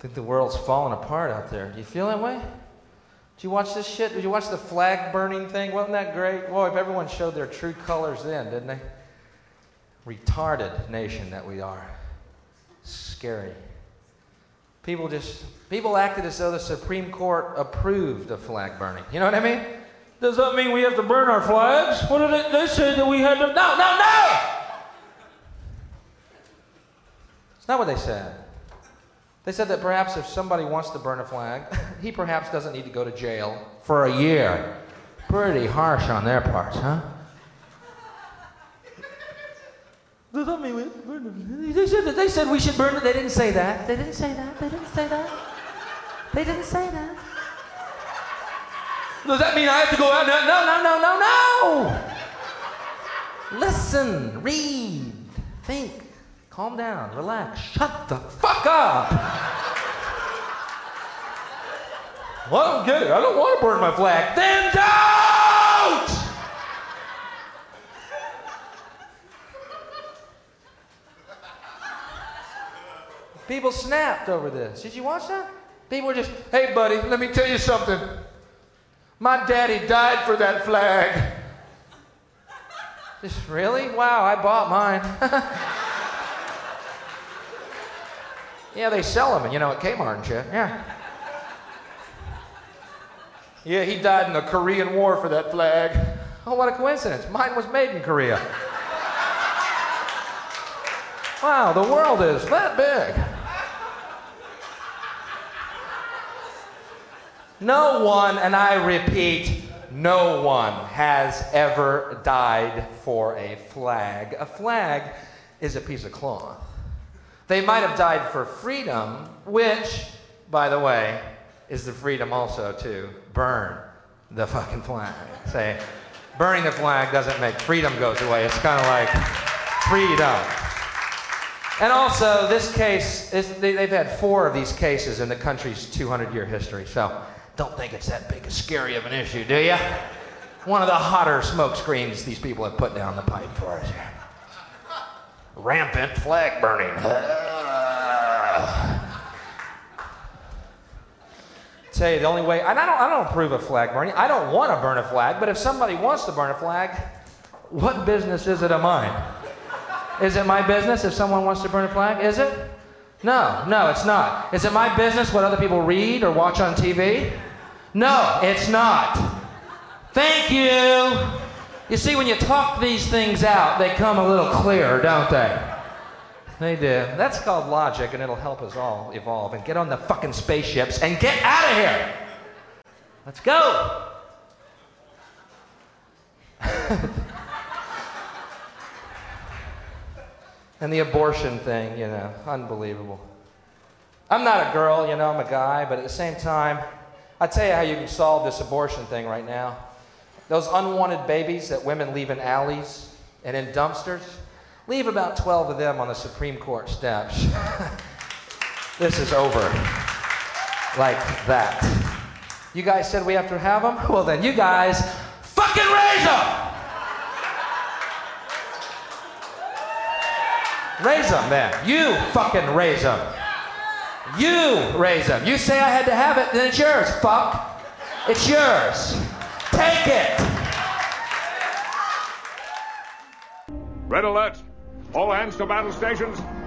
think the world's falling apart out there. Do you feel that way? Did you watch this shit? Did you watch the flag burning thing? Wasn't that great? Boy, if everyone showed their true colors then, didn't they? Retarded nation that we are. Scary. People acted as though the Supreme Court approved of flag burning. You know what I mean? Does that mean we have to burn our flags? What did they say that we had to? No! It's not what they said. They said that perhaps if somebody wants to burn a flag, he perhaps doesn't need to go to jail for a year. Pretty harsh on their parts, huh? Does that mean we have to burn it? They said we should burn it. They didn't say that. They didn't say that. They didn't say that. They didn't say that. Does that mean I have to go out? No. Listen, read, think, calm down, relax, shut the fuck up. Well, I don't get it. I don't want to burn my flag. Then don't! People snapped over this. Did you watch that? People were just, hey buddy, let me tell you something. My daddy died for that flag. Just really? Wow, I bought mine. Yeah, they sell them, at Kmart and shit. Yeah. Yeah, he died in the Korean War for that flag. Oh, what a coincidence. Mine was made in Korea. Wow, the world is that big. No one, and I repeat, no one has ever died for a flag. A flag is a piece of cloth. They might have died for freedom, which, by the way, is the freedom also to burn the fucking flag. Say, burning the flag doesn't make freedom goes away. It's kind of like freedom. And also, this case, they've had 4 of these cases in the country's 200-year history, so don't think it's that big, scary of an issue, do you? One of the hotter smoke screens these people have put down the pipe for us here. Rampant flag burning. Tell you the only way, and I don't approve of flag burning. I don't want to burn a flag, but if somebody wants to burn a flag, what business is it of mine? Is it my business if someone wants to burn a flag? Is it? No, it's not. Is it my business what other people read or watch on TV? No, it's not. Thank you. You see, when you talk these things out, they come a little clearer, don't they? They do. That's called logic, and it'll help us all evolve and get on the fucking spaceships and get out of here. Let's go. And the abortion thing, unbelievable. I'm not a girl, I'm a guy, but at the same time, I'll tell you how you can solve this abortion thing right now. Those unwanted babies that women leave in alleys and in dumpsters, leave about 12 of them on the Supreme Court steps. This is over. Like that. You guys said we have to have them? Well then, you guys fucking raise them! Raise them, then. You fucking raise them. You raise them. You say I had to have it, then it's yours, fuck. It's yours. Take it. Red alert. All hands to battle stations.